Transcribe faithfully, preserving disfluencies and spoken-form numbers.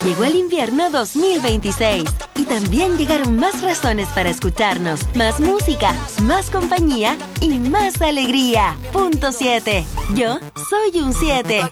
Llegó el invierno dos mil veintiséis y también llegaron más razones para escucharnos, más música, más compañía y más alegría. Punto siete. Yo soy un siete.